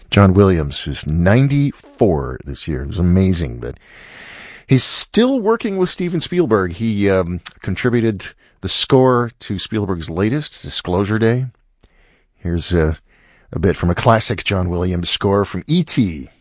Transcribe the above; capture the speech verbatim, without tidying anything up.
John Williams is ninety-four this year. It was amazing that he's still working with Steven Spielberg. He um, contributed the score to Spielberg's latest, Disclosure Day. Here's a, a bit from a classic John Williams score from E T